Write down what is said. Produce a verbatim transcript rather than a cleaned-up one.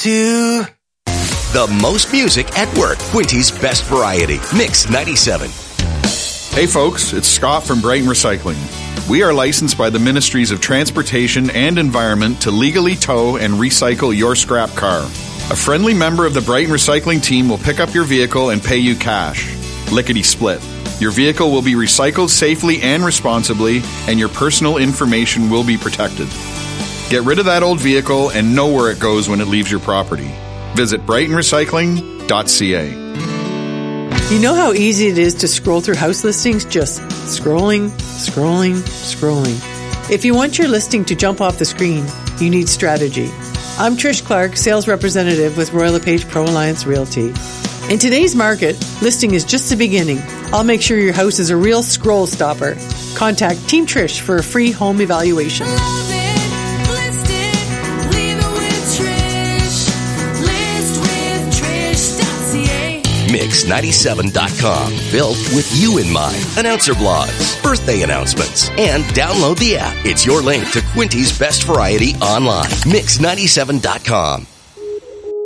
to the most music at work. Quinty's Best Variety. Mix ninety-seven. Hey folks, it's Scott from Brighton Recycling. We are licensed by the Ministries of Transportation and Environment to legally tow and recycle your scrap car. A friendly member of the Brighton Recycling team will pick up your vehicle and pay you cash. Lickety split. Your vehicle will be recycled safely and responsibly, and your personal information will be protected. Get rid of that old vehicle and know where it goes when it leaves your property. Visit brighton recycling dot c a. You know how easy it is to scroll through house listings? Just scrolling, scrolling, scrolling. If you want your listing to jump off the screen, you need strategy. I'm Trish Clark, sales representative with Royal LePage Pro Alliance Realty. In today's market, listing is just the beginning. I'll make sure your house is a real scroll stopper. Contact Team Trish for a free home evaluation. mix ninety-seven dot com. Built with you in mind. Announcer blogs, birthday announcements, and download the app. It's your link to Quinty's Best Variety online. mix ninety-seven dot com.